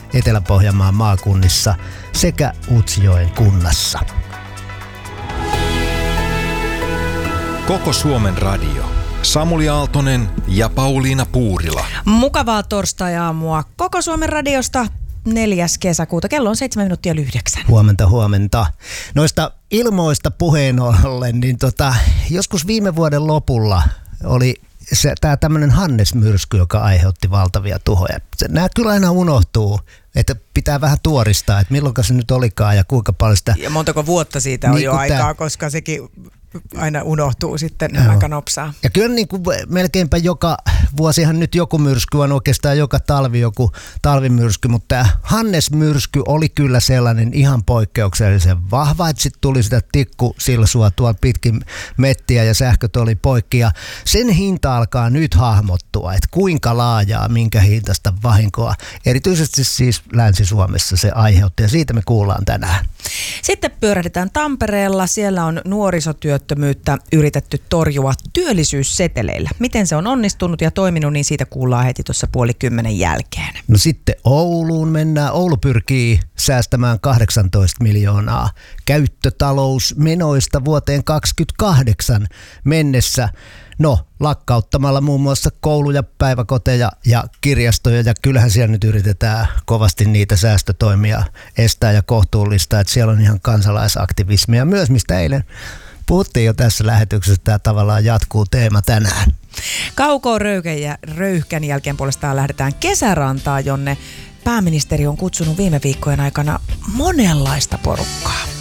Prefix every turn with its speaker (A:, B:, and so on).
A: Etelä-Pohjanmaan maakunnissa sekä Utsjoen kunnassa.
B: Koko Suomen radio. Samuli Aaltonen ja Pauliina Puurila.
C: Mukavaa torstai-aamua Koko Suomen radiosta 4. kesäkuuta. Kello on 7:09.
A: Huomenta. Noista ilmoista puheen ollen, niin joskus viime vuoden lopulla oli tämä tämmöinen Hannes-myrsky, joka aiheutti valtavia tuhoja. Nämä kyllä aina unohtuu, että pitää vähän tuoristaa, että milloin se nyt olikaan ja kuinka paljon sitä...
C: Ja montako vuotta siitä on niin jo aikaa, koska sekin aina unohtuu sitten aika nopsaa.
A: Ja kyllä niin kuin melkeinpä joka vuosihan nyt joku myrsky on, oikeastaan joka talvi joku talvimyrsky, mutta tämä Hannes-myrsky oli kyllä sellainen ihan poikkeuksellisen vahva, että sitten tuli sitä tikkusilsua tuolla pitkin mettiä ja sähköt oli poikki ja sen hinta alkaa nyt hahmottua, että kuinka laajaa, minkä hintaista vahinkoa, erityisesti siis Länsi-Suomessa se aiheutti ja siitä me kuullaan tänään.
C: Sitten pyörähdetään Tampereella, siellä on nuorisotyöttömyyttä yritetty torjua työllisyysseteleillä. Miten se on onnistunut ja toiminut, niin siitä kuullaan heti tuossa 9:30 jälkeen.
A: No sitten Ouluun mennään. Oulu pyrkii säästämään 18 miljoonaa käyttötalousmenoista vuoteen 2028 mennessä. No, lakkauttamalla muun muassa kouluja, päiväkoteja ja kirjastoja, ja kyllähän siellä nyt yritetään kovasti niitä säästötoimia estää ja kohtuullistaa, että siellä on ihan kansalaisaktivismia myös, mistä eilen puhuttiin jo tässä lähetyksessä, tämä tavallaan jatkuu teema tänään.
C: Kauko Röyhkän jälkeen puolestaan lähdetään Kesärantaan, jonne pääministeri on kutsunut viime viikkojen aikana monenlaista porukkaa.